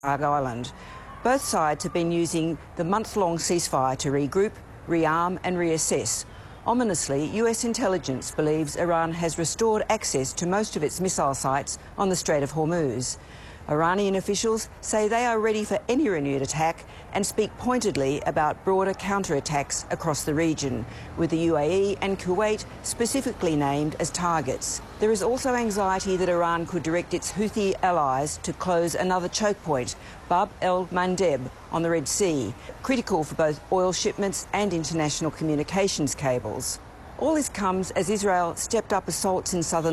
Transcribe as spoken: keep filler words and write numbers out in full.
Island. Both sides have been using the month-long ceasefire to regroup, rearm and reassess. Ominously, U S intelligence believes Iran has restored access to most of its missile sites on the Strait of Hormuz. Iranian officials say they are ready for any renewed attack and speak pointedly about broader counterattacks across the region, with the U A E and Kuwait specifically named as targets. There is also anxiety that Iran could direct its Houthi allies to close another choke point, Bab el-Mandeb, on the Red Sea, critical for both oil shipments and international communications cables. All this comes as Israel stepped up assaults in southern